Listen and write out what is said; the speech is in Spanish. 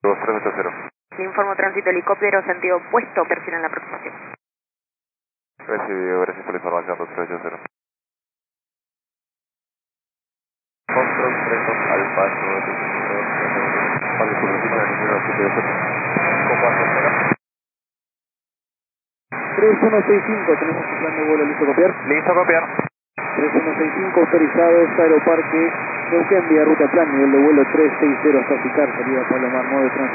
2380. Le informo tránsito helicóptero, sentido opuesto, perfil en la aproximación. Recibido, gracias por la información, 2380. Control 32 Alfa, 932, Vale, su vecino del número 780. 3165, tenemos un plan de vuelo, ¿listo copiar? Listo, copiar. 3165, autorizados, Aeroparque Neuquén, vía ruta plan, nivel de vuelo 360 hasta Sicar, salida Palomar 9 Trans.